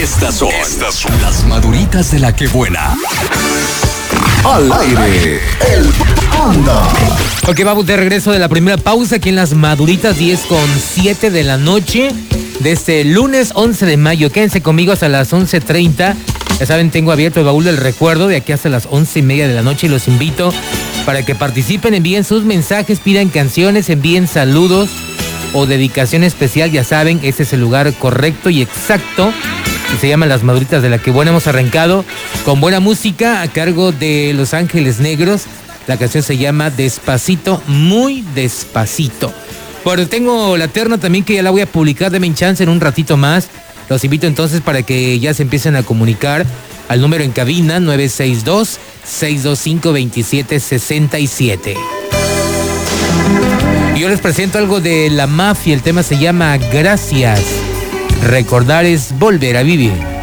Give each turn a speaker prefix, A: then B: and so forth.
A: Estas son las maduritas de la que buena. Al aire, el Panda.
B: Ok, vamos de regreso de la primera pausa aquí en las maduritas, 10:07 de la noche de este lunes 11 de mayo. Quédense conmigo hasta las 11:30. Ya saben, tengo abierto el baúl del recuerdo de aquí hasta las 11:30 de la noche y los invito para que participen, envíen sus mensajes, pidan canciones, envíen saludos o dedicación especial. Ya saben, ese es el lugar correcto y exacto. Y se llama Las Maduritas de la que buena. Hemos arrancado con buena música a cargo de Los Ángeles Negros. La canción se llama Despacito, muy despacito. Bueno, tengo la terna también que ya la voy a publicar, denme chance en un ratito más. Los invito entonces para que ya se empiecen a comunicar al número en cabina 962-625-2767. Y yo les presento algo de La Mafia, el tema se llama Gracias. Recordar es volver a vivir.